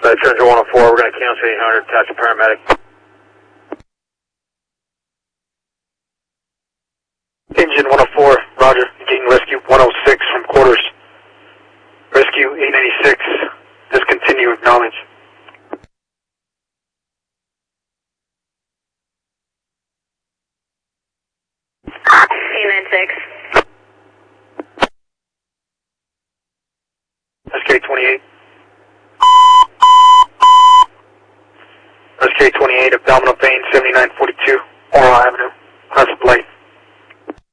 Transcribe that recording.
Transit 104, we're going to cancel 800, attach a paramedic. Engine 104, roger, getting rescue 106 from quarters. Rescue 896, discontinue, acknowledge. 896. SK-28. SK-28, abdominal pain, 7942, Oral Avenue, Classic Light.